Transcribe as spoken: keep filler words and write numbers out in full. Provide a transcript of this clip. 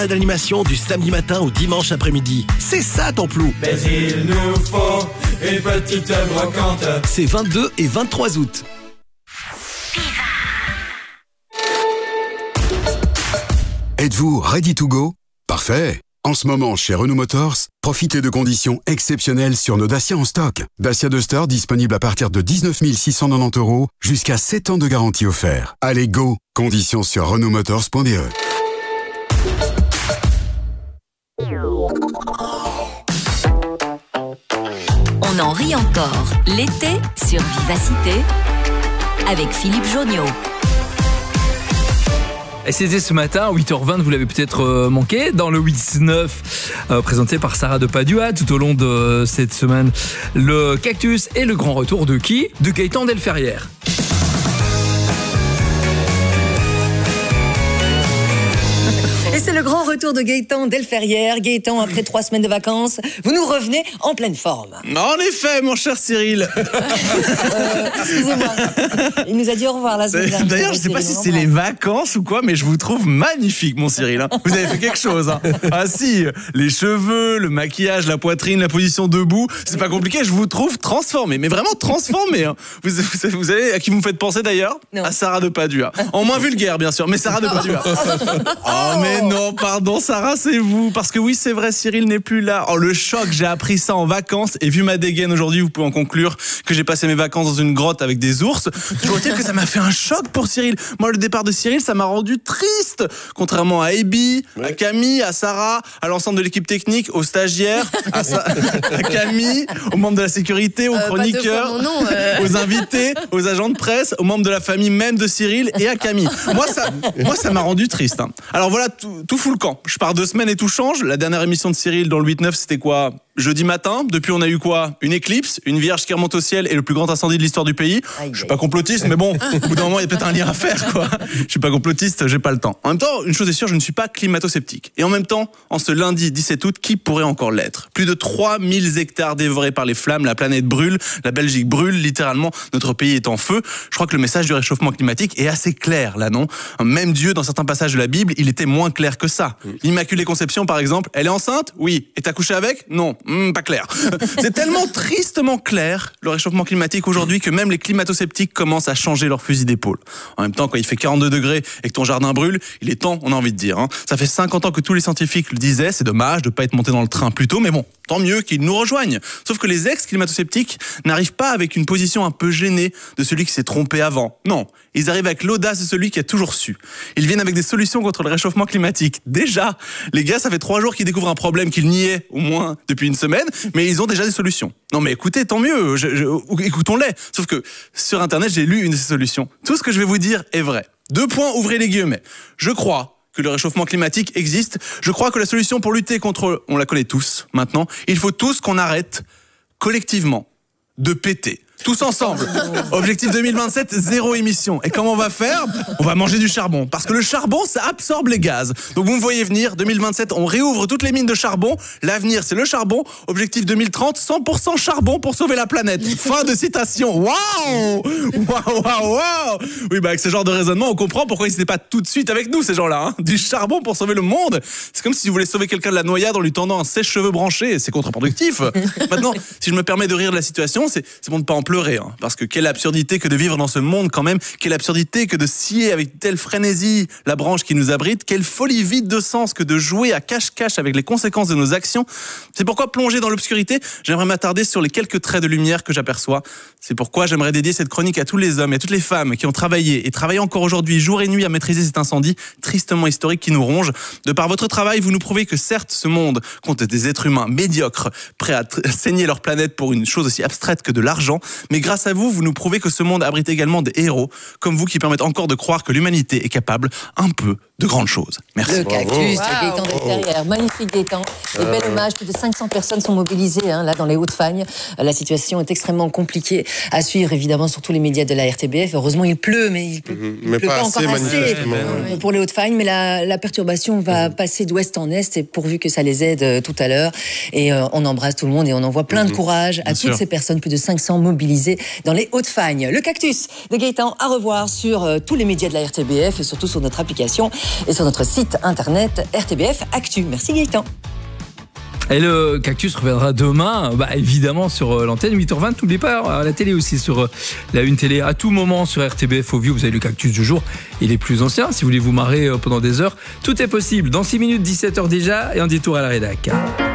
D'animation du samedi matin au dimanche après-midi. C'est ça ton plou. Mais il nous faut une petite brocante. C'est vingt-deux et vingt-trois août. Êtes-vous ready to go? Parfait. En ce moment, chez Renault Motors, profitez de conditions exceptionnelles sur nos Dacia en stock. Dacia Duster disponible à partir de dix-neuf mille six cent quatre-vingt-dix euros, jusqu'à sept ans de garantie offerte. Allez, go! Conditions sur renault motors point b e. On en rit encore l'été sur Vivacité avec Philippe Jonniot. Et c'était ce matin à huit heures vingt, vous l'avez peut-être euh, manqué, dans le huit neuf, euh, présenté par Sarah de Padua tout au long de cette semaine. Le cactus et le grand retour de qui? De Gaëtan Delferrière. Et c'est le grand retour de Gaëtan Delferrière. Gaëtan, après trois semaines de vacances, vous nous revenez en pleine forme. En effet, mon cher Cyril. euh, excusez-moi. Il nous a dit au revoir la semaine dernière. D'ailleurs, je ne sais pas si c'est les vacances ou quoi, mais je vous trouve magnifique, mon Cyril. Hein. Vous avez fait quelque chose. Hein. Ah si, les cheveux, le maquillage, la poitrine, la position debout, c'est pas compliqué, je vous trouve transformé. Mais vraiment transformé. Hein. Vous, vous, vous savez à qui vous me faites penser d'ailleurs? À Sarah de Padua. En moins vulgaire, bien sûr, mais Sarah de Padua. Oh, mais non, pardon, Sarah, c'est vous. Parce que oui, c'est vrai, Cyril n'est plus là. Oh, le choc, j'ai appris ça en vacances. Et vu ma dégaine aujourd'hui, vous pouvez en conclure que j'ai passé mes vacances dans une grotte avec des ours. Toujours est-il que ça m'a fait un choc pour Cyril. Moi, le départ de Cyril, ça m'a rendu triste. Contrairement à Abby, ouais. à Camille, à Sarah, à l'ensemble de l'équipe technique, aux stagiaires, à, Sa- à Camille, aux membres de la sécurité, aux euh, chroniqueurs, nom, euh... aux invités, aux agents de presse, aux membres de la famille même de Cyril et à Camille. Moi, ça, moi, ça m'a rendu triste. Hein. Alors voilà, tout, tout fout le camp. Je pars deux semaines et tout change. La dernière émission de Cyril dans le huit neuf, c'était quoi? Jeudi matin. Depuis, on a eu quoi? Une éclipse, une vierge qui remonte au ciel et le plus grand incendie de l'histoire du pays. Aïe, je suis pas complotiste, mais bon, au bout d'un moment, il y a peut-être un lien à faire, quoi. Je suis pas complotiste, j'ai pas le temps. En même temps, une chose est sûre, je ne suis pas climato-sceptique. Et en même temps, en ce lundi dix-sept août, qui pourrait encore l'être? Plus de trois mille hectares dévorés par les flammes, la planète brûle, la Belgique brûle, littéralement, notre pays est en feu. Je crois que le message du réchauffement climatique est assez clair, là, non? Même Dieu, dans certains passages de la Bible, il était moins clair que ça. L'Immaculée Conception, par exemple, elle est enceinte? Oui. Et t'as couché avec? Non. Mmh, pas clair. C'est tellement tristement clair, le réchauffement climatique aujourd'hui, que même les climato-sceptiques commencent à changer leur fusil d'épaule. En même temps, quand il fait quarante-deux degrés et que ton jardin brûle, il est temps, on a envie de dire. Hein. Ça fait cinquante ans que tous les scientifiques le disaient, c'est dommage de pas être monté dans le train plus tôt, mais bon, tant mieux qu'ils nous rejoignent. Sauf que les ex-climato-sceptiques n'arrivent pas avec une position un peu gênée de celui qui s'est trompé avant. Non, ils arrivent avec l'audace de celui qui a toujours su. Ils viennent avec des solutions contre le réchauffement climatique. Déjà, les gars, ça fait trois jours qu'ils découvrent un problème qu'ils niaient au moins depuis une semaine, mais ils ont déjà des solutions. Non mais écoutez, tant mieux, je, je, écoutons-les. Sauf que sur Internet, j'ai lu une de ces solutions. Tout ce que je vais vous dire est vrai. Deux points, ouvrez les guillemets. Je crois que le réchauffement climatique existe. Je crois que la solution pour lutter contre, on la connaît tous maintenant, il faut tous qu'on arrête collectivement de péter. Tous ensemble. Objectif deux mille vingt-sept, zéro émission. Et comment on va faire? On va manger du charbon. Parce que le charbon, ça absorbe les gaz. Donc vous me voyez venir, deux mille vingt-sept, on réouvre toutes les mines de charbon. L'avenir, c'est le charbon. Objectif deux mille trente, cent pour cent charbon pour sauver la planète. Fin de citation. Waouh! Waouh, waouh, waouh! Oui, bah avec ce genre de raisonnement, on comprend pourquoi ils n'étaient pas tout de suite avec nous, ces gens-là. Hein. Du charbon pour sauver le monde. C'est comme si vous voulez sauver quelqu'un de la noyade en lui tendant un sèche-cheveux branché. C'est contre-productif. Maintenant, si je me permets de rire de la situation, c'est, c'est bon de pas en pleurer, hein, parce que quelle absurdité que de vivre dans ce monde quand même, quelle absurdité que de scier avec telle frénésie la branche qui nous abrite, quelle folie vide de sens que de jouer à cache-cache avec les conséquences de nos actions. C'est pourquoi, plongé dans l'obscurité, j'aimerais m'attarder sur les quelques traits de lumière que j'aperçois. C'est pourquoi j'aimerais dédier cette chronique à tous les hommes et à toutes les femmes qui ont travaillé et travaillent encore aujourd'hui jour et nuit à maîtriser cet incendie tristement historique qui nous ronge. De par votre travail, vous nous prouvez que certes, ce monde compte des êtres humains médiocres, prêts à t- saigner leur planète pour une chose aussi abstraite que de l'argent, mais grâce à vous, vous nous prouvez que ce monde abrite également des héros, comme vous, qui permettent encore de croire que l'humanité est capable un peu de grandes choses. Merci. Le cactus, wow. Gaëtan Delferrière. Magnifique Gaëtan. Et bel hommage, plus de cinq cents personnes sont mobilisées hein, là dans les Hauts-de-Fagne. La situation est extrêmement compliquée à suivre, évidemment, sur tous les médias de la R T B F. Heureusement, il pleut, mais il pleut, mmh, il mais pleut pas, pas assez, encore assez euh, pour les Hauts-de-Fagne. Mais la, la perturbation va mmh. passer d'ouest en est, et pourvu que ça les aide euh, tout à l'heure. Et euh, on embrasse tout le monde et on envoie plein mmh. de courage à Bien toutes sûr. ces personnes, plus de cinq cents mobilisées. mobilisés dans les Hauts-de-Fagne. Le cactus de Gaëtan à revoir sur euh, tous les médias de la R T B F et surtout sur notre application et sur notre site internet R T B F Actu. Merci Gaëtan. Et le cactus reviendra demain, bah évidemment sur euh, l'antenne huit heures vingt. N'oubliez pas à la télé aussi, sur euh, la une télé à tout moment sur R T B F au Vieux. Vous avez le cactus du jour. Il est plus ancien. Si vous voulez vous marrer euh, pendant des heures, tout est possible. Dans six minutes, dix-sept heures déjà, et un détour à la rédac.